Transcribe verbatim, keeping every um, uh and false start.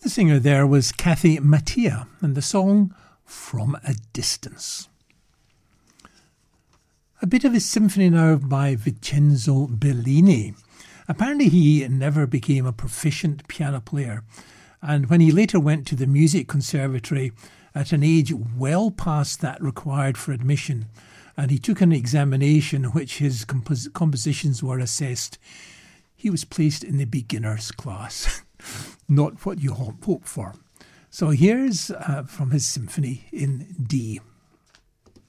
The singer there was Kathy Mattea, and the song From a Distance. A bit of a symphony now by Vincenzo Bellini. Apparently he never became a proficient piano player, and when he later went to the music conservatory at an age well past that required for admission, and he took an examination in which his compos- compositions were assessed, he was placed in the beginner's class. Not what you hope for. So here's uh, from his symphony in D.